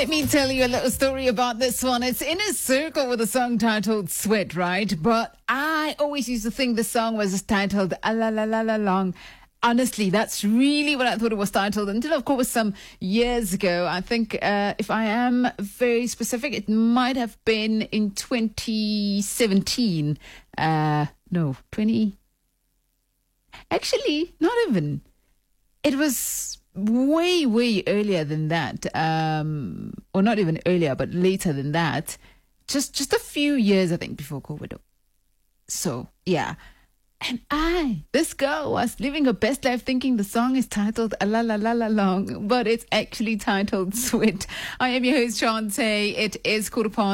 Let me tell you a little story about this one. It's In a Circle with a song titled Sweat, right? But I always used to think the song was titled A La La La La Long. Honestly, that's really what I thought it was titled until, of course, some years ago. I think, if I am very specific, it might have been in 2017. Actually, not even. It was way, way earlier than that. Or not even earlier, but later than that. Just a few years, I think, before COVID. So, yeah. And this girl was living her best life thinking the song is titled A La La La La Long, but it's actually titled Sweat. I am your host, Shante. It is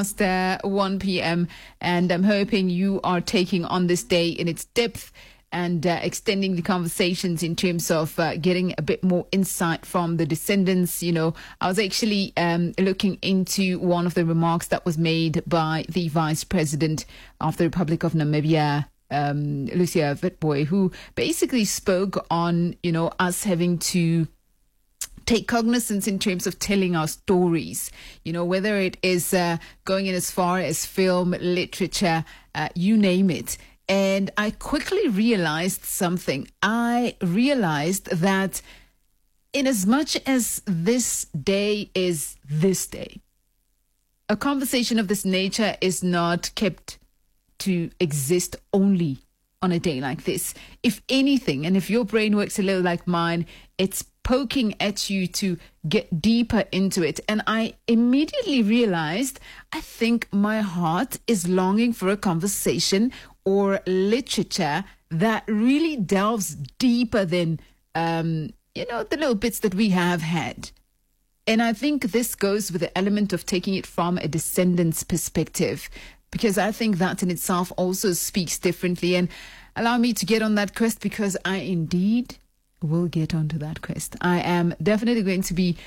1 p.m. and I'm hoping you are taking on this day in its depth and extending the conversations in terms of getting a bit more insight from the descendants. You know, I was actually looking into one of the remarks that was made by the Vice President of the Republic of Namibia, Lucia Witbooi, who basically spoke on, you know, us having to take cognizance in terms of telling our stories, you know, whether it is going in as far as film, literature, you name it. And I quickly realized something. I realized that in as much as this day is this day, a conversation of this nature is not kept to exist only on a day like this. If anything, and if your brain works a little like mine, it's poking at you to get deeper into it. And I immediately realized, I think my heart is longing for a conversation or literature that really delves deeper than, the little bits that we have had. And I think this goes with the element of taking it from a descendant's perspective, because I think that in itself also speaks differently. And allow me to get on that quest, because I indeed will get onto that quest. I am definitely going to be,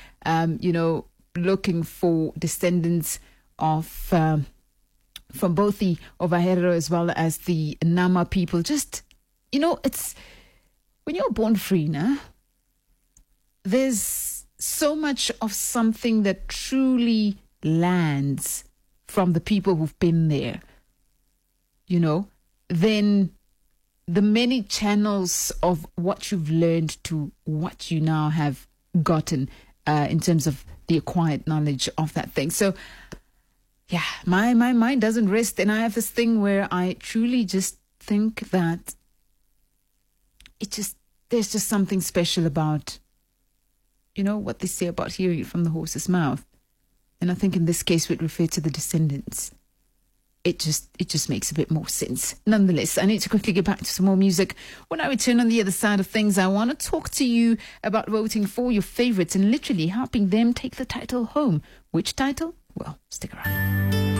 looking for descendants of from both the Ovaherero as well as the Nama people. Just, it's when you're born free, there's so much of something that truly lands from the people who've been there, then the many channels of what you've learned to what you now have gotten in terms of the acquired knowledge of that thing. So, yeah, my mind doesn't rest. And I have this thing where I truly just think that there's just something special about, what they say about hearing it from the horse's mouth. And I think in this case, we'd refer to the descendants. It just makes a bit more sense. Nonetheless, I need to quickly get back to some more music. When I return on the other side of things, I want to talk to you about voting for your favorites and literally helping them take the title home. Which title? Well, stick around.